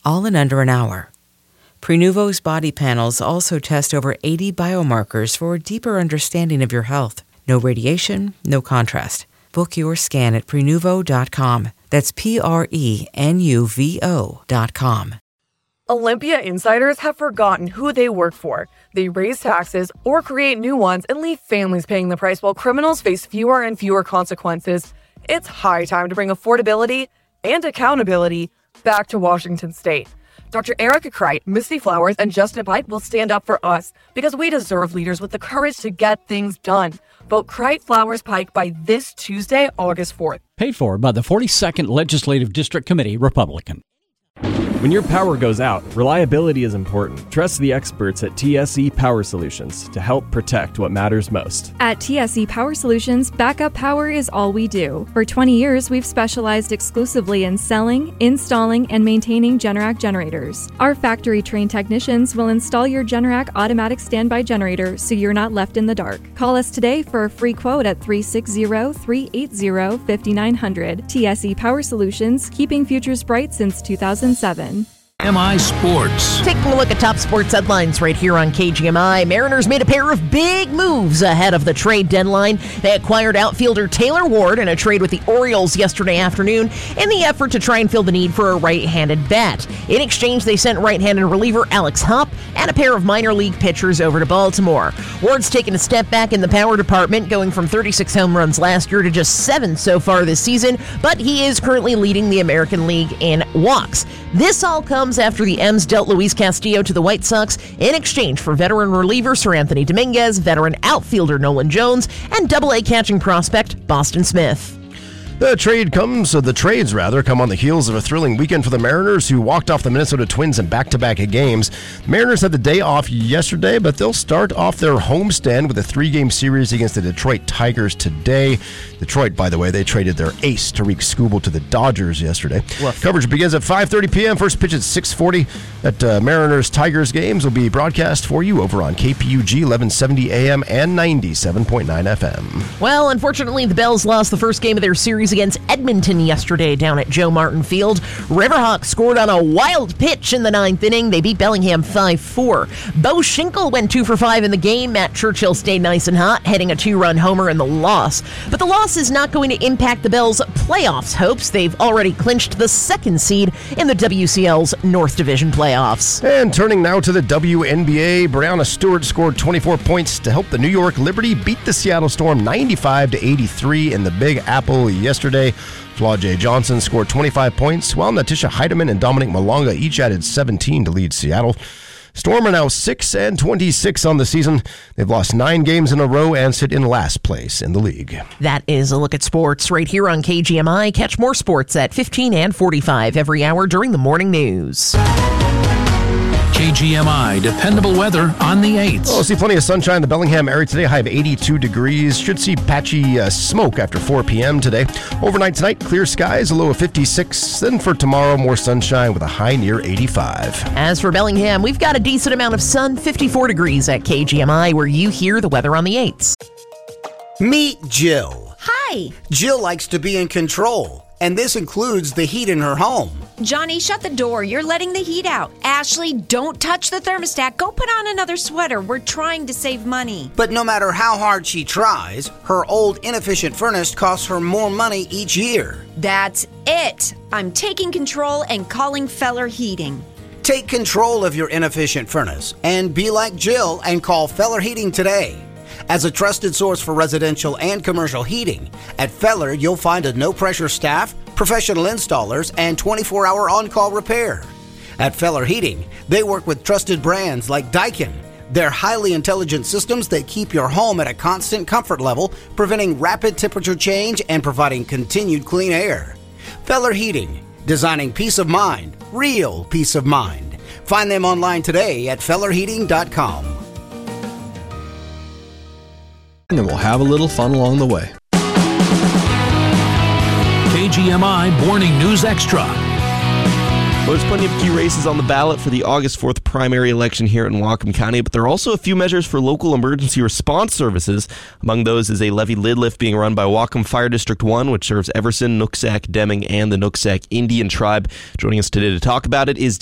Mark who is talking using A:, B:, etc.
A: all in under an hour. Prenuvo's body panels also test over 80 biomarkers for a deeper understanding of your health. No radiation, no contrast. Book your scan at Prenuvo.com. That's Prenuvo.com.
B: Olympia insiders have forgotten who they work for. They raise taxes or create new ones and leave families paying the price while criminals face fewer and fewer consequences. It's high time to bring affordability and accountability back to Washington State. Dr. Erica Kreit, Misty Flowers, and Justin Pike will stand up for us because we deserve leaders with the courage to get things done. Vote Kreit Flowers Pike by this Tuesday, August 4th.
C: Paid for by the 42nd Legislative District Committee, Republican.
D: When your power goes out, reliability is important. Trust the experts at TSE Power Solutions to help protect what matters most.
E: At TSE Power Solutions, backup power is all we do. For 20 years, we've specialized exclusively in selling, installing, and maintaining Generac generators. Our factory-trained technicians will install your Generac automatic standby generator so you're not left in the dark. Call us today for a free quote at 360-380-5900. TSE Power Solutions, keeping futures bright since 2007.
F: MI Sports.
G: Taking a look at top sports headlines right here on KGMI. Mariners made a pair of big moves ahead of the trade deadline. They acquired outfielder Taylor Ward in a trade with the Orioles yesterday afternoon in the effort to try and fill the need for a right-handed bat. In exchange, they sent right-handed reliever Alex Hupp and a pair of minor league pitchers over to Baltimore. Ward's taken a step back in the power department, going from 36 home runs last year to just 7 so far this season, but he is currently leading the American League in walks. This all comes after the M's dealt Luis Castillo to the White Sox in exchange for veteran reliever Sir Anthony Dominguez, veteran outfielder Nolan Jones, and Double-A catching prospect Boston Smith.
H: The trades come on the heels of a thrilling weekend for the Mariners, who walked off the Minnesota Twins in back-to-back games. The Mariners had the day off yesterday, but they'll start off their homestand with a 3-game series against the Detroit Tigers today. Detroit, by the way, they traded their ace, Tariq Skubal, to the Dodgers yesterday. Woof. Coverage begins at 5:30 p.m. First pitch at 6:40. That Mariners-Tigers games will be broadcast for you over on KPUG 1170 AM and 97.9 FM.
G: Well, unfortunately, the Bells lost the first game of their series against Edmonton yesterday down at Joe Martin Field. Riverhawks scored on a wild pitch in the 9th inning. They beat Bellingham 5-4. Bo Schinkel went 2 for 5 in the game. Matt Churchill stayed nice and hot, hitting a 2-run homer in the loss. But the loss is not going to impact the Bells' playoffs hopes. They've already clinched the 2nd seed in the WCL's North Division playoffs.
H: And turning now to the WNBA, Breanna Stewart scored 24 points to help the New York Liberty beat the Seattle Storm 95-83 in the Big Apple yesterday. Flaw J. Johnson scored 25 points, while Natisha Heidemann and Dominic Malonga each added 17 to lead Seattle. Storm are now 6-26 on the season. They've lost 9 games in a row and sit in last place in the league.
G: That is a look at sports right here on KGMI. Catch more sports at 15 and 45 every hour during the morning news.
F: KGMI dependable weather on the 8th.
H: We'll see plenty of sunshine in the Bellingham area today, high of 82 degrees. Should see patchy smoke after 4 p.m. today. Overnight tonight, clear skies, a low of 56. Then for tomorrow, more sunshine with a high near 85.
G: As for Bellingham, we've got a decent amount of sun, 54 degrees at KGMI, where you hear the weather on the 8th.
I: Meet Jill.
J: Hi.
I: Jill likes to be in control, and this includes the heat in her home.
J: Johnny, shut the door. You're letting the heat out. Ashley, don't touch the thermostat. Go put on another sweater. We're trying to save money.
I: But no matter how hard she tries, her old inefficient furnace costs her more money each year.
J: That's it. I'm taking control and calling Feller Heating.
I: Take control of your inefficient furnace and be like Jill and call Feller Heating today. As a trusted source for residential and commercial heating, at Feller you'll find a no-pressure staff, professional installers, and 24-hour on-call repair. At Feller Heating, they work with trusted brands like Daikin. They're highly intelligent systems that keep your home at a constant comfort level, preventing rapid temperature change and providing continued clean air. Feller Heating, designing peace of mind, real peace of mind. Find them online today at fellerheating.com.
K: And then we'll have a little fun along the way.
F: KGMI Morning News Extra.
L: Well, there's plenty of key races on the ballot for the August 4th primary election here in Whatcom County, but there are also a few measures for local emergency response services. Among those is a levee lid lift being run by Whatcom Fire District 1, which serves Everson, Nooksack, Deming, and the Nooksack Indian Tribe. Joining us today to talk about it is